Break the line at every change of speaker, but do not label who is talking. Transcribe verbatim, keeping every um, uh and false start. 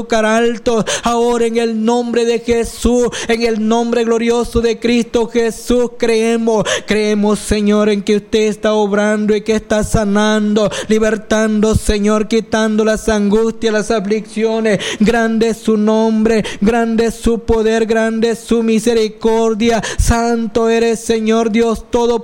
alto. Ahora en el nombre de Jesús, en el nombre glorioso de Cristo Jesús, creemos, creemos Señor en que usted está obrando y que está sanando, libertando Señor, quitando las angustias, las aflicciones. Grande es su nombre, grande es su poder, grande es su misericordia. Santo eres Señor Dios Todopoderoso.